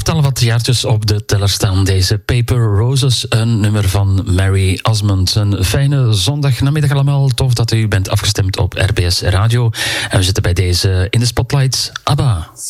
optellen wat jaartjes op de teller staan. Deze Paper Roses, een nummer van Mary Osmond. Een fijne zondagnamiddag allemaal. Tof dat u bent afgestemd op RBS Radio. En we zitten bij deze in de spotlights. ABBA.